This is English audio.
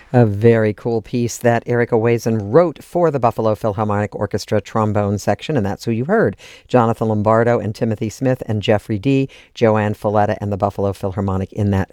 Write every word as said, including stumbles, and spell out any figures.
A very cool piece that Erica Wazen wrote for the Buffalo Philharmonic Orchestra trombone section, and that's who you heard. Jonathan Lombardo and Timothy Smith and Jeffrey D., Joanne Folletta and the Buffalo Philharmonic in that